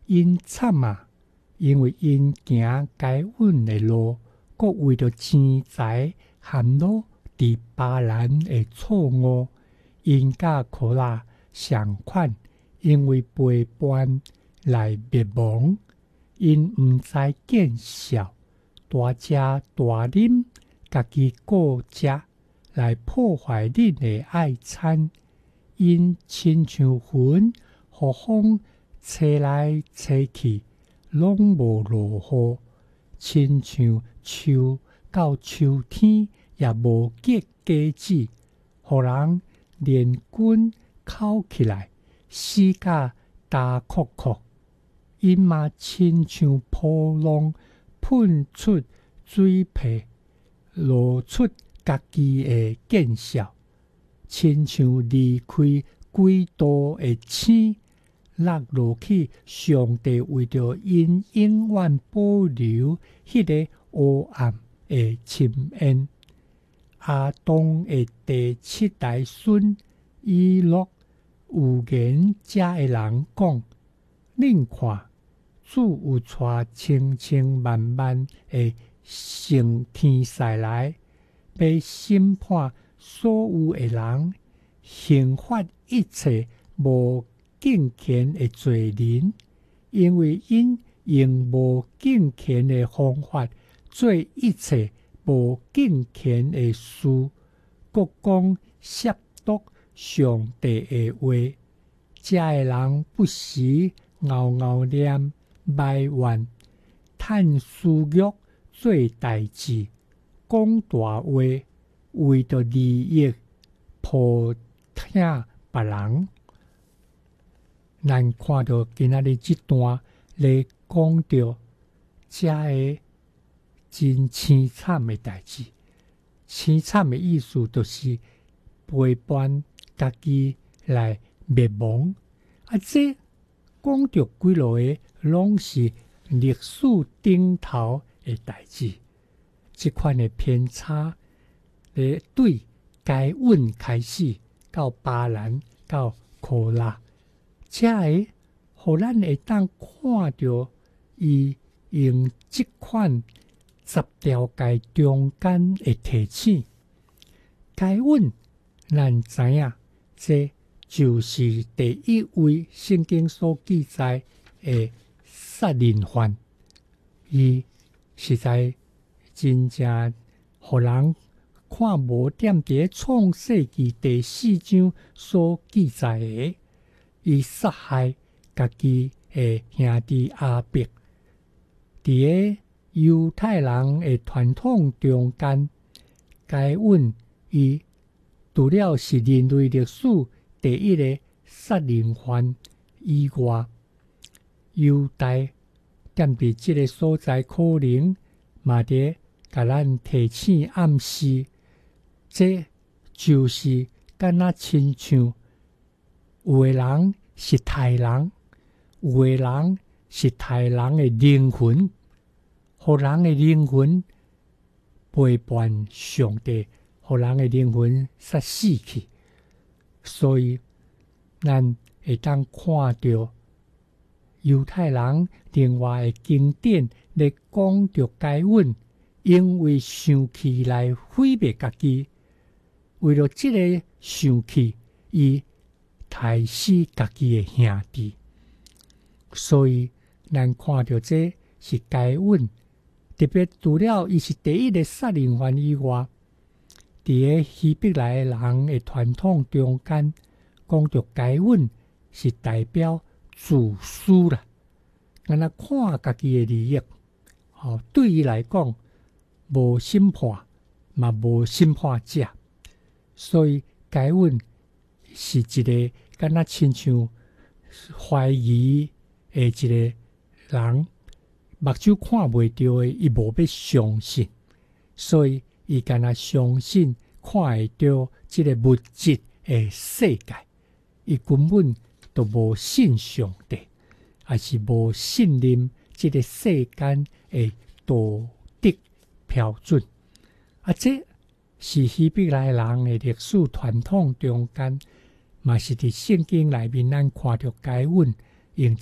因惨啊，因为因行该稳的路，搁为着钱财含落伫别人的错误，因甲苦拉相款，因为陪伴来灭亡，因毋知见笑，大食大啉，家己顾食来破坏恁的爱餐，因亲像云，互风吹来吹去，拢无落雨，亲像树到秋天也无结果子，互人连根扣起来，死甲焦哭哭。因嘛亲像波浪喷出水屁，露出家己的见笑，亲像离开轨道的星，落落去上帝为着因永远保留迄个黑暗的深渊。亚当的第七代孙以诺有言者的人讲：恁看，主有带千千万万的圣天使来，要审判所有的人，刑罚一切无敬虔的罪人，因为因用无敬虔的方法做一切无敬虔的事，各讲亵渎上帝的话。这的人不时拗拗念埋怨，趁私欲做代志，讲大话，为着利益抱疼别人。咱看到今仔日这段咧讲到这个真凄惨的代志，凄惨的意思就是陪伴家己来灭亡。这讲到几落个，拢是历史顶头的代志。这款的偏差，对该稳开始到巴兰到科拉，这个互咱会当看到伊用这款十条街中间的提醒。该稳，咱知影这就是第一位圣经所记载的杀人犯，伊实在真正互人看无点伫创世纪第4章所记载的，伊杀害家己的兄弟亚伯。伫个犹太人的传统中间，该稳伊除了是人类历史第一个杀人犯以外，犹太踮伫即个所在，可能嘛伫甲咱提醒暗示，这就是敢若亲像有的人是杀人，有的人是杀人的灵魂，互人的灵魂陪伴上帝，互人的灵魂煞死去。所以咱会当看到犹太人另外的经典咧讲到该稳，因为生气来毁灭家己，为了这个生气，伊杀死家己的兄弟。所以咱看到这是该稳，特别除了伊是第一个杀人犯以外，伫个希伯来人的传统中间，讲到该稳是代表自私啦，敢若看家己的利益，对伊来讲无审判，嘛无审判者，所以该稳是一个敢若亲像怀疑的一个人，目睭看袂到的，伊无要相信，所以伊敢若相信看会到即个物质的世界，伊根本都无信上帝，也是无信任即个世间的道德标准。这是希伯来人的历史传统中间，嘛是伫圣经内面咱看到该稳用